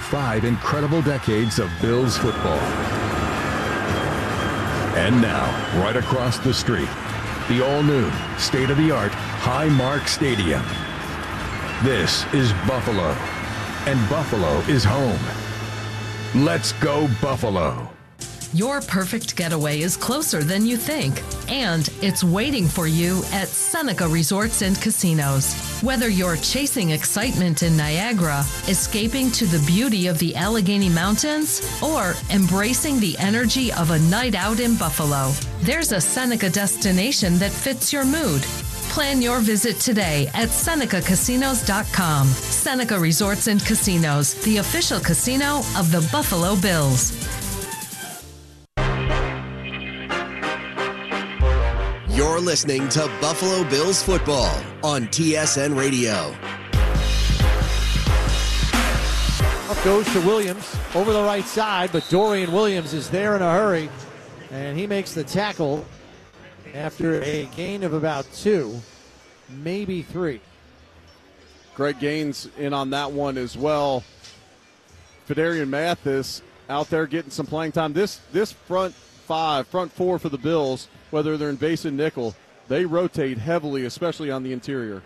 5 incredible decades of Bills football. And now, right across the street, the all-new, state-of-the-art Highmark Stadium. This is Buffalo, and Buffalo is home. Let's go Buffalo. Your perfect getaway is closer than you think, and it's waiting for you at Seneca Resorts and Casinos. Whether you're chasing excitement in Niagara, escaping to the beauty of the Allegheny Mountains, or embracing the energy of a night out in Buffalo, there's a Seneca destination that fits your mood. Plan your visit today at SenecaCasinos.com. Seneca Resorts and Casinos, the official casino of the Buffalo Bills. You're listening to Buffalo Bills football on TSN Radio. Up goes to Williams over the right side, but Dorian Williams is there in a hurry, and he makes the tackle after a gain of about 2, maybe 3. Greg Gaines in on that one as well. Fedarian Mathis out there getting some playing time. This front 4 for the Bills, whether they're in base and nickel, they rotate heavily, especially on the interior.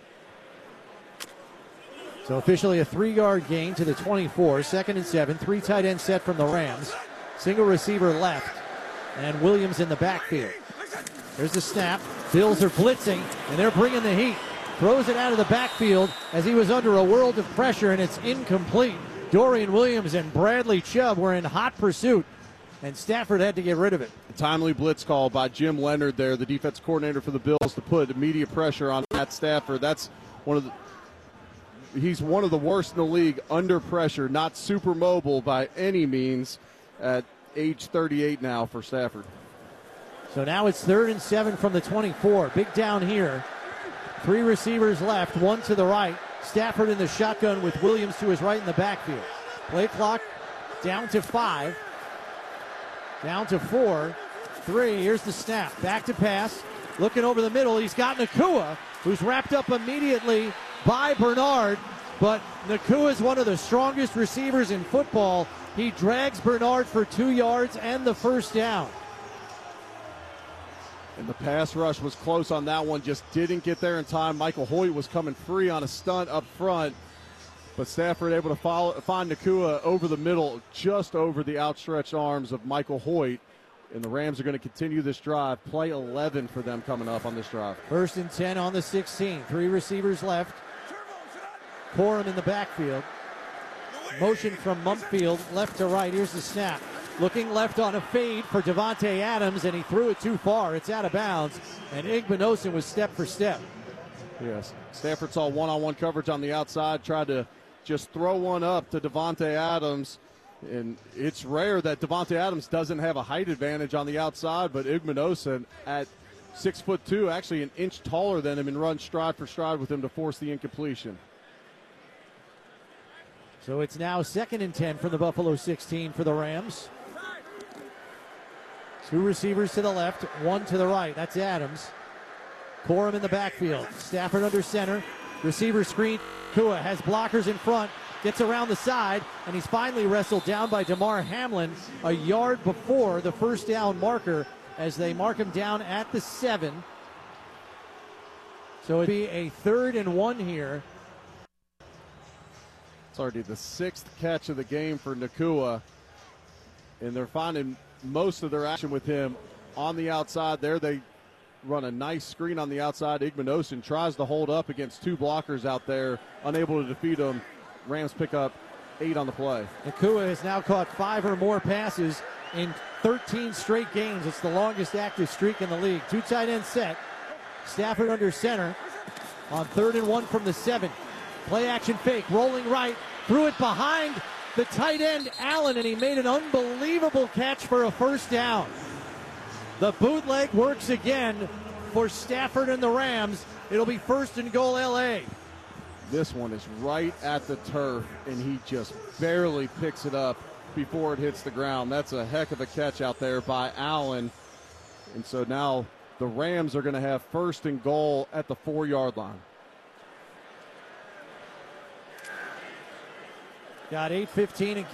So officially a 3-yard gain to the 24, 2nd and 7, 3 tight end set from the Rams. Single receiver left, and Williams in the backfield. There's the snap. Bills are blitzing, and they're bringing the heat. Throws it out of the backfield as he was under a world of pressure, and it's incomplete. Dorian Williams and Bradley Chubb were in hot pursuit, and Stafford had to get rid of it. A timely blitz call by Jim Leonard there, the defense coordinator for the Bills, to put immediate pressure on Matt Stafford. That's he's one of the worst in the league under pressure, not super mobile by any means at age 38 now for Stafford. So now it's 3rd and 7 from the 24. Big down here. 3 receivers left, 1 to the right. Stafford in the shotgun with Williams to his right in the backfield. Play clock down to 5. Down to 4. 3. Here's the snap. Back to pass. Looking over the middle. He's got Nacua, who's wrapped up immediately by Bernard. But Nacua is one of the strongest receivers in football. He drags Bernard for 2 yards and the first down. And the pass rush was close on that one, just didn't get there in time. Michael Hoyt was coming free on a stunt up front, but Stafford able to find Nacua over the middle, just over the outstretched arms of Michael Hoyt. And the Rams are going to continue this drive. Play 11 for them coming up on this drive. 1st and 10 on the 16. 3 receivers left. Corum in the backfield. Motion from Mumpfield left to right. Here's the snap. Looking left on a fade for Devontae Adams, and he threw it too far. It's out of bounds, and Igbinosun was step for step. Yes, Stafford saw one-on-one coverage on the outside, tried to just throw one up to Devontae Adams, and it's rare that Devontae Adams doesn't have a height advantage on the outside, but Igbinosun at 6'2", actually an inch taller than him, and runs stride for stride with him to force the incompletion. So it's now 2nd and 10 from the Buffalo 16 for the Rams. 2 receivers to the left, 1 to the right. That's Adams. Corum in the backfield. Stafford under center. Receiver screen. Kua has blockers in front. Gets around the side, and he's finally wrestled down by Damar Hamlin a yard before the first down marker as they mark him down at the 7. So it'd be a 3rd and 1 here. It's already the 6th catch of the game for Nacua, and they're finding most of their action with him on the outside. There they run a nice screen on the outside. Igbinosun tries to hold up against 2 blockers out there, unable to defeat them. Rams pick up 8 on the play. Nacua has now caught 5 or more passes in 13 straight games. It's the longest active streak in the league. 2 tight end set. Stafford under center on 3rd and 1 from the 7. Play action fake, rolling right, threw it behind the tight end Allen, and he made an unbelievable catch for a first down. The bootleg works again for Stafford and the Rams. It'll be 1st and goal LA. This one is right at the turf, and he just barely picks it up before it hits the ground. That's a heck of a catch out there by Allen. And so now the Rams are going to have 1st and goal at the 4-yard line. Got 8:15 and